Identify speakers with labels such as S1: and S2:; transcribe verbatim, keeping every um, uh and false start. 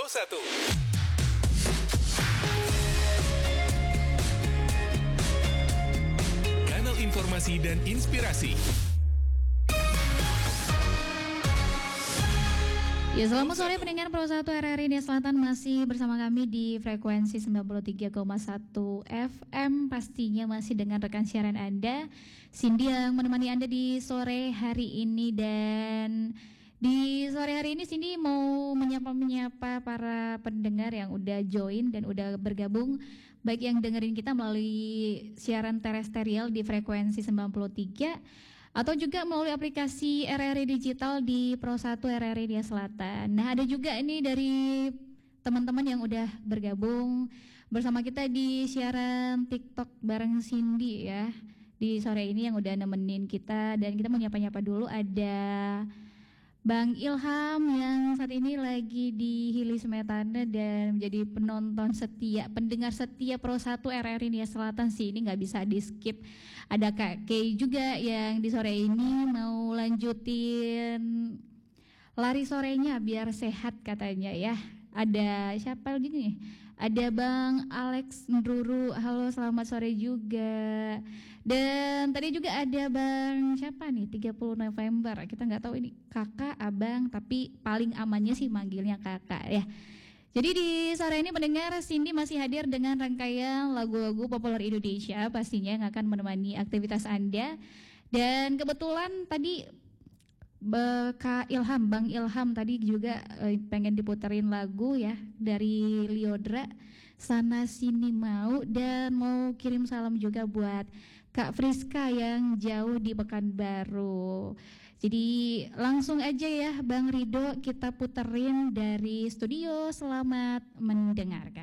S1: Pro satu. Kanal informasi dan inspirasi.
S2: Ya, selamat sore pendengar Pro satu R R I India Selatan, masih bersama kami di frekuensi sembilan puluh tiga koma satu F M. Pastinya masih dengan rekan siaran Anda, Cindy, yang menemani Anda di sore hari ini. Dan di sore hari ini Cindy mau menyapa-menyapa para pendengar yang udah join dan udah bergabung, baik yang dengerin kita melalui siaran terestrial di frekuensi sembilan puluh tiga atau juga melalui aplikasi R R I Digital di Pro satu R R I India Selatan. Nah, ada juga ini dari teman-teman yang udah bergabung bersama kita di siaran TikTok bareng Cindy ya di sore ini, yang udah nemenin kita. Dan kita mau nyapa-nyapa dulu, ada Bang Ilham yang saat ini lagi di Hili Semetana dan menjadi penonton setia, pendengar setia Pro satu R R I India Selatan sih, ini nggak bisa di skip. Ada Kak Kay juga yang di sore ini mau lanjutin lari sorenya biar sehat katanya ya. Ada siapa lagi nih? Ada Bang Alex Ndruru, halo selamat sore juga. Dan tadi juga ada Bang siapa nih, tiga puluh November, kita nggak tahu ini kakak, abang, tapi paling amannya sih manggilnya kakak ya. Jadi di sore ini pendengar, Cindy masih hadir dengan rangkaian lagu-lagu populer Indonesia pastinya yang akan menemani aktivitas Anda. Dan kebetulan tadi Kak Ilham, Bang Ilham tadi juga eh, pengen diputerin lagu ya dari Liodra, Sana Sini Mau, dan mau kirim salam juga buat Kak Friska yang jauh di Pekanbaru. Jadi langsung aja ya Bang Rido, kita puterin dari studio. Selamat mendengarkan.